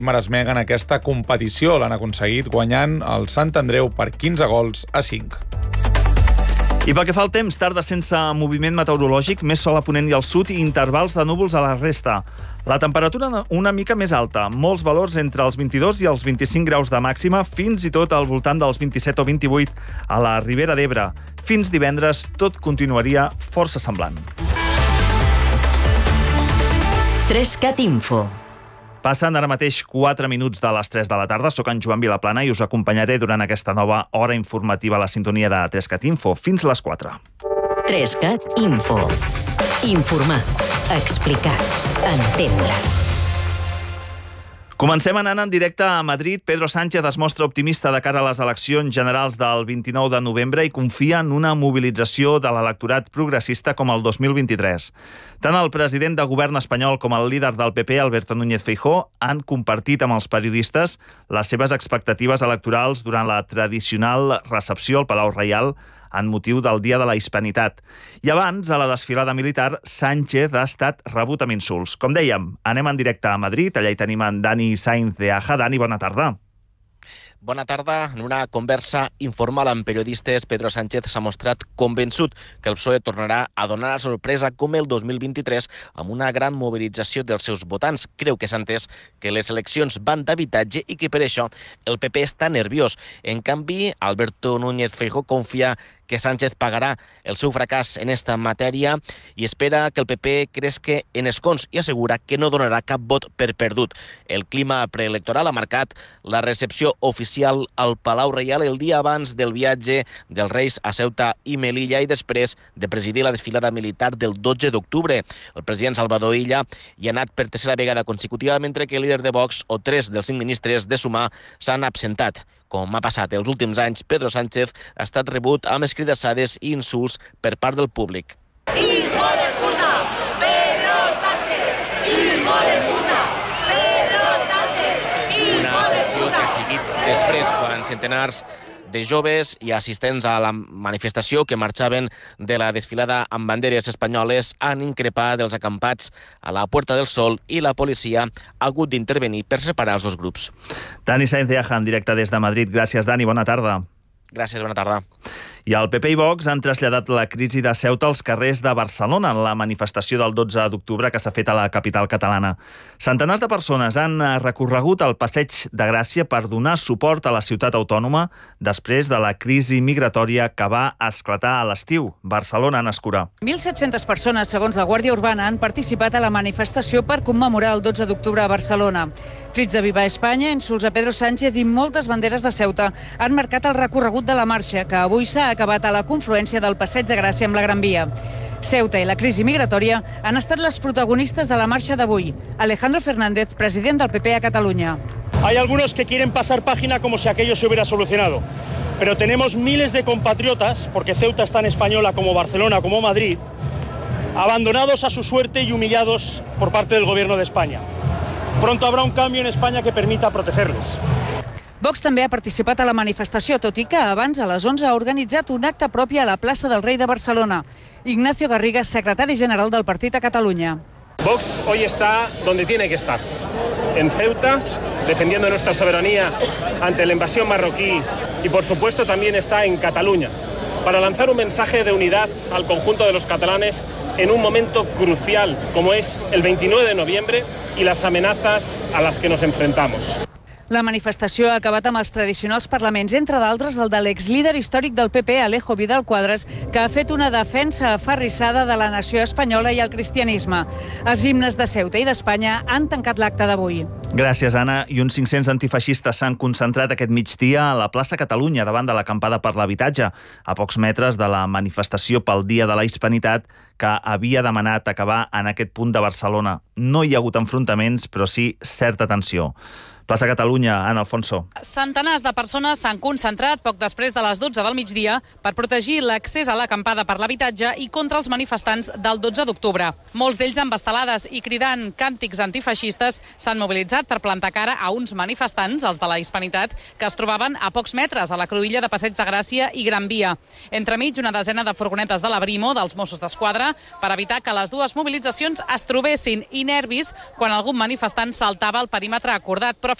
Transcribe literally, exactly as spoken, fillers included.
Maresmenc en aquesta competició. L'han aconseguit guanyant el Sant Andreu per quinze gols a cinc. I pel que fa al temps, tarda sense moviment meteorològic, més sol a ponent i al sud i intervals de núvols a la resta. La temperatura una mica més alta, molts valors entre els vint-i-dos i els vint-i-cinc graus de màxima, fins i tot al voltant dels vint-i-set o vint-i-vuit a la Ribera d'Ebre. Fins divendres tot continuaria força semblant. Trescat Info. Passen ara mateix quatre minuts de les tres de la tarda. Soc en Joan Vilaplana i us acompanyaré durant aquesta nova hora informativa a la sintonia de Trescat Info. Fins les quatre. Trescat Info. Informar. Explicar. Entendre. Comencem anant en directe a Madrid. Pedro Sánchez es mostra optimista de cara a les eleccions generals del vint-i-nou de novembre i confia en una mobilització de l'electorat progressista com el dos mil vint-i-tres. Tant el president de govern espanyol com el líder del P P, Alberto Núñez Feijóo, han compartit amb els periodistes les seves expectatives electorals durant la tradicional recepció al Palau Reial en motiu del Dia de la Hispanitat. I abans, a la desfilada militar, Sánchez ha estat rebut amb insults. Com dèiem, anem en directe a Madrid, allà hi tenim en Dani Sainz de Aja. Dani, bona tarda. Bona tarda. En una conversa informal amb periodistes, Pedro Sánchez s'ha mostrat convençut que el P S O E tornarà a donar la sorpresa com el dos mil vint-i-tres amb una gran mobilització dels seus votants. Creu que s'ha entès que les eleccions van d'habitatge i que per això el P P està nerviós. En canvi, Alberto Núñez Feijóo confia que Sánchez pagarà el seu fracàs en esta matèria i espera que el P P cresque en escons i assegura que no donarà cap vot per perdut. El clima preelectoral ha marcat la recepció oficial al Palau Reial el dia abans del viatge dels Reis a Ceuta i Melilla i després de presidir la desfilada militar del dotze d'octubre. El president Salvador Illa hi ha anat per tercera vegada consecutiva, mentre que el líder de Vox o tres dels cinc ministres de Sumar s'han absentat. Com ha passat els últims anys, Pedro Sánchez ha estat rebut amb escridassades i insults per part del públic. ¡Hijo de puta! ¡Pedro Sánchez! ¡Hijo de puta! ¡Pedro Sánchez! ¡Hijo de puta! Una acció que ha seguit després quan centenars de joves i assistents a la manifestació que marxaven de la desfilada amb banderes espanyoles han increpat els acampats a la Puerta del Sol i la policia ha hagut d'intervenir per separar els dos grups. Dani Sainz de Aja, en directe des de Madrid. Gràcies, Dani. Bona tarda. Gràcies, bona tarda. I el P P i Vox han traslladat la crisi de Ceuta als carrers de Barcelona en la manifestació del dotze d'octubre que s'ha fet a la capital catalana. Centenars de persones han recorregut el Passeig de Gràcia per donar suport a la ciutat autònoma després de la crisi migratòria que va esclatar a l'estiu. Barcelona n'escurà. mil set-centes persones, segons la Guàrdia Urbana, han participat a la manifestació per commemorar el dotze d'octubre a Barcelona. Crits de Viva Espanya, insults a Pedro Sánchez i moltes banderes de Ceuta han marcat el recorregut de la marxa, que avui s'ha acabat a la confluència del Passeig de Gràcia amb la Gran Via. Ceuta i la crisi migratòria han estat les protagonistes de la marxa d'avui. Alejandro Fernández, president del P P a Catalunya. Hay algunos que quieren pasar página como si aquello se hubiera solucionado, pero tenemos miles de compatriotas, porque Ceuta es tan española como Barcelona, como Madrid, abandonados a su suerte y humillados por parte del gobierno de España. Pronto habrá un cambio en España que permita protegerles. Vox també ha participat a la manifestació, tot i que abans, a les onze, ha organitzat un acte propi a la plaça del Rei de Barcelona. Ignacio Garriga, secretari general del partit a Catalunya. Vox hoy está donde tiene que estar, en Ceuta, defendiendo nuestra soberanía ante la invasión marroquí y, por supuesto, también está en Cataluña, para lanzar un mensaje de unidad al conjunto de los catalanes en un momento crucial, como es el veintinueve de noviembre y las amenazas a las que nos enfrentamos. La manifestació ha acabat amb els tradicionals parlaments, entre d'altres el de l'exlíder històric del P P, Alejo Vidal Quadras, que ha fet una defensa aferrissada de la nació espanyola i el cristianisme. Els himnes de Ceuta i d'Espanya han tancat l'acte d'avui. Gràcies, Anna. I uns cinc-cents antifeixistes s'han concentrat aquest migdia a la plaça Catalunya davant de l'acampada per l'habitatge, a pocs metres de la manifestació pel Dia de la Hispanitat que havia demanat acabar en aquest punt de Barcelona. No hi ha hagut enfrontaments, però sí certa tensió. Plaça Catalunya, Ana Alfonso. Centenars de persones s'han concentrat poc després de les dotze del migdia per protegir l'accés a l'acampada per l'habitatge i contra els manifestants del dotze d'octubre. Molts d'ells amb estelades i cridant càntics antifeixistes s'han mobilitzat per plantar cara a uns manifestants, els de la Hispanitat, que es trobaven a pocs metres a la cruïlla de Passeig de Gràcia i Gran Via. Entremig, una desena de furgonetes de la Brimo, dels Mossos d'Esquadra, per evitar que les dues mobilitzacions es trobessin inervis quan algun manifestant saltava el perímetre acordat, però